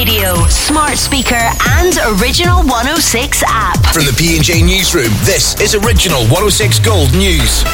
radio, smart speaker and Original 106 app. From the P&J Newsroom, this is Original 106 Gold News.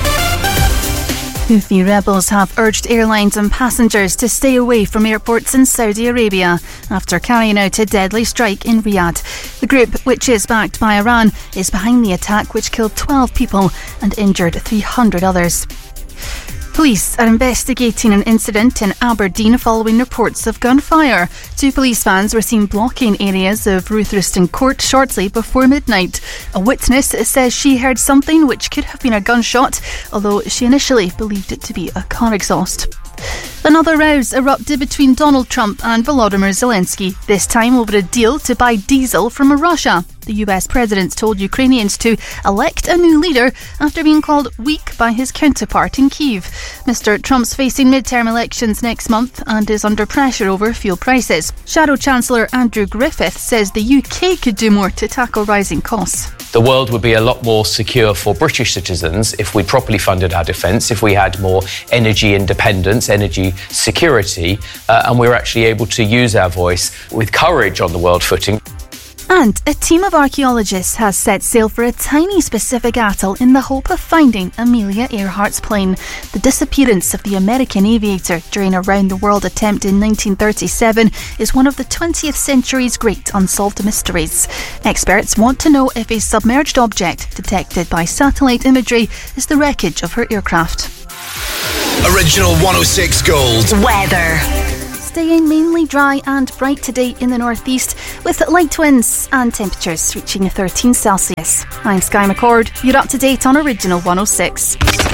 Houthi rebels have urged airlines and passengers to stay away from airports in Saudi Arabia after carrying out a deadly strike in Riyadh. The group, which is backed by Iran, is behind the attack which killed 12 people and injured 300 others. Police are investigating an incident in Aberdeen following reports of gunfire. 2 police vans were seen blocking areas of Ruth Ruston Court shortly before midnight. A witness says she heard something which could have been a gunshot, although she initially believed it to be a car exhaust. Another rows erupted between Donald Trump and Volodymyr Zelensky, this time over a deal to buy diesel from Russia. The US president told Ukrainians to elect a new leader after being called weak by his counterpart in Kyiv. Mr. Trump's facing midterm elections next month and is under pressure over fuel prices. Shadow Chancellor Andrew Griffith says the UK could do more to tackle rising costs. The world would be a lot more secure for British citizens if we properly funded our defence, if we had more energy independence, energy security, and we were actually able to use our voice with courage on the world footing. And a team of archaeologists has set sail for a tiny Pacific atoll in the hope of finding Amelia Earhart's plane. The disappearance of the American aviator during a round-the-world attempt in 1937 is one of the 20th century's great unsolved mysteries. Experts want to know if a submerged object detected by satellite imagery is the wreckage of her aircraft. Original 106 Gold. Weather. Staying mainly dry and bright today in the northeast, with light winds and temperatures reaching 13 Celsius. I'm Sky McCord. You're up to date on Original 106.